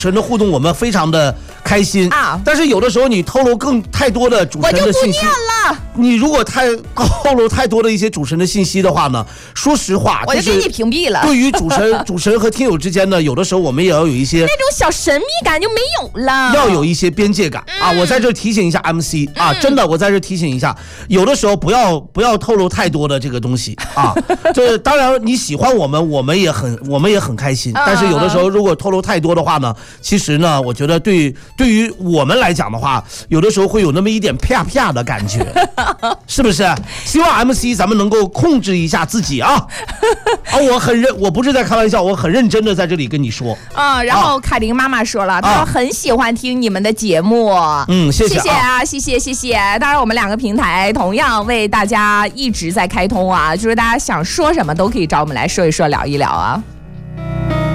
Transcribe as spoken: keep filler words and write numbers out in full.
主持人的互动我们非常的开心啊，但是有的时候你透露更太多的主持人的信息， 我就不念了。 你如果太透露太多的一些主持人的信息的话呢，说实话， 我就给你屏蔽了。 对于主持人、主持人和听友之间呢，有的时候我们也要有一些那种小神秘感就没有了， 要有一些边界感、嗯、啊！我在这提醒一下 M C 啊，真的，我在这提醒一下，有的时候不要不要透露太多的这个东西啊。这当然你喜欢我们，我们也很我们也很开心，但是有的时候如果透露太多的话呢，其实呢，我觉得对对于我们来讲的话，有的时候会有那么一点啪啪的感觉，是不是？希望 M C 咱们能够控制一下自己啊！啊，我很认，我不是在开玩笑，我很认真的在这里跟你说啊。然后凯琳妈妈说了，她说很喜欢听你们的节目， 嗯，谢谢谢谢啊，谢谢谢谢。当然，我们两个平台同样为大家一直在开通啊，就是大家想说什么都可以找我们来说一说，聊一聊啊。